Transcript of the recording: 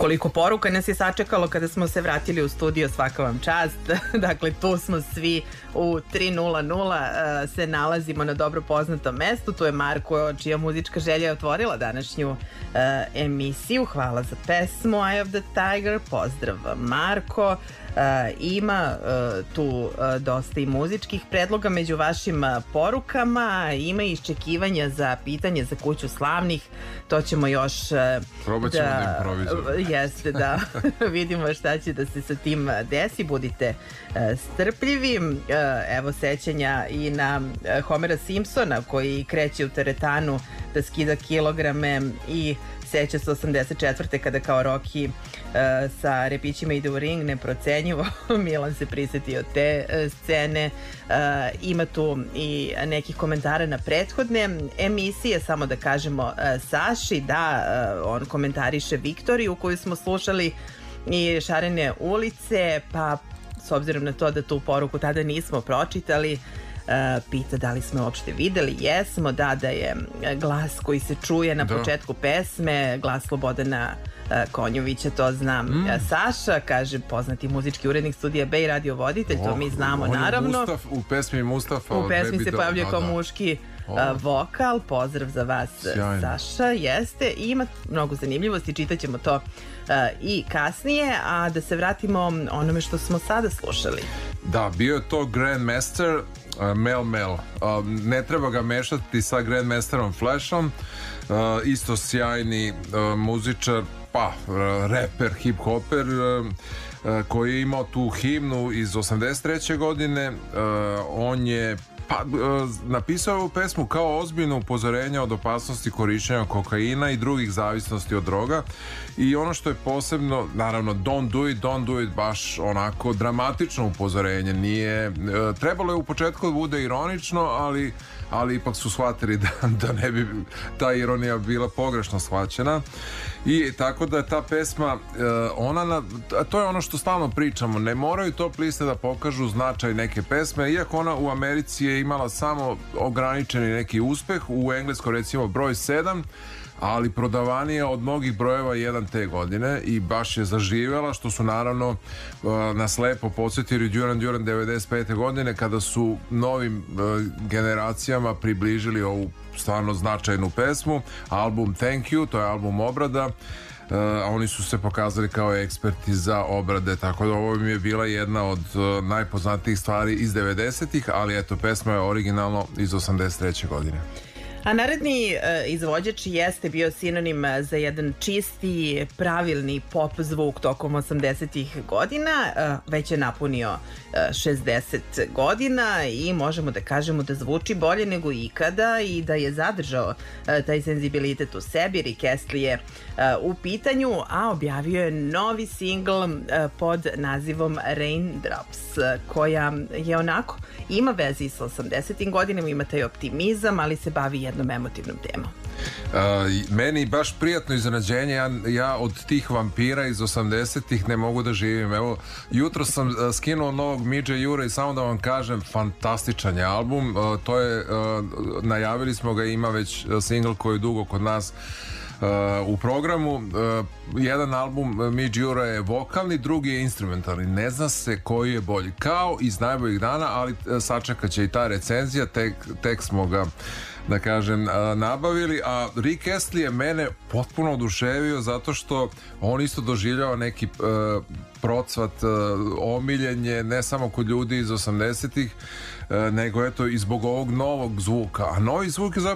Koliko poruka nas je sačekalo kada smo se vratili u studio, svaka vam čast. Dakle, tu smo svi u 3:00 se nalazimo na dobro poznatom mestu. Tu je Marko, čija muzička želja je otvorila današnju emisiju. Hvala za pesmu Eye of the Tiger. Pozdrav Marko. Ima tu dosta i muzičkih predloga među vašim porukama, ima i iščekivanja za pitanje za kuću slavnih. To ćemo još probat ćemo da improvizujemo. Jeste, da vidimo šta će da se sa tim desi. Budite strpljivi. Evo sećanja i na Homera Simpsona koji kreće u teretanu da skida kilograme i seća se 84. kada kao Rocky sa repićima ide u ring, neprocenjivo. Milan se prisetio te scene. Ima tu i nekih komentara na prethodne emisije, samo da kažemo Saši da on komentariše Viktoriju koju smo slušali i Šarene ulice, pa s obzirom na to da tu poruku tada nismo pročitali, pita da li smo uopšte videli. Jesmo, da je glas koji se čuje na početku pesme glas Slobodana Konjovića, to znam. Saša kaže, poznati muzički urednik Studija B i radiovoditelj, to mi znamo naravno. U pesmi Mustafa u pesmi se pojavlja kao muški vokal. Pozdrav za vas, sjajno. Saša, jeste. I ima mnogo zanimljivosti, čitaćemo to i kasnije, a da se vratimo onome što smo sada slušali. Da, bio je to Grandmaster Mel. Ne treba ga mešati sa Grandmasterom Flashom. Isto sjajni muzičar, pa reper, hip-hoper, koji je imao tu himnu iz 83. godine. On je napisao ovu pesmu kao ozbiljno upozorenje od opasnosti korišćenja kokaina i drugih zavisnosti od droga. I ono što je posebno, naravno, don't do it, baš onako dramatično upozorenje. Nije, trebalo je u početku da bude ironično, ali ipak su shvatili da ne bi ta ironija bila pogrešno shvaćena. I tako da je ta pesma, to je ono što stalno pričamo, ne moraju top liste da pokažu značaj neke pesme, iako ona u Americi je imala samo ograničeni neki uspeh, u Engleskoj recimo broj 7, ali prodavanija od mnogih brojeva 1 te godine i baš je zaživjela, što su naravno nas lepo podsjetili Duran Duran 95. godine kada su novim generacijama približili ovu stvarno značajnu pesmu. Album Thank You, to je album obrada, a oni su se pokazali kao eksperti za obrade, tako da ovo mi je bila jedna od najpoznatijih stvari iz 90-ih, ali eto, pesma je originalno iz 83. godine. A naredni izvođač jeste bio sinonim za jedan čisti, pravilni pop zvuk tokom 80-ih godina. Već je napunio 60 godina i možemo da kažemo da zvuči bolje nego ikada i da je zadržao taj senzibilitet u sebi. Rick Astley je u pitanju, a objavio je novi singl pod nazivom Raindrops, koja je onako, ima vezi sa 80-im godinama, ima taj optimizam, ali se bavi jednom emotivnom temom. Meni baš prijatno iznenađenje. Ja od tih vampira iz 80-ih ne mogu da živim. Evo, jutro sam skinuo novog Midge Jura i samo da vam kažem, fantastičan je album. To je, najavili smo ga, ima već singl koji je dugo kod nas u programu. Jedan album Midge Jura je vokalni, drugi je instrumentalni. Ne zna se koji je bolji. Kao iz najboljih dana, ali sačekat će i ta recenzija. Tek smo ga, da kažem, nabavili. A Rick Astley je mene potpuno oduševio zato što on isto doživljava neki procvat, omiljenje ne samo kod ljudi iz 80-ih, nego eto i zbog ovog novog zvuka. A novi zvuk je zapravo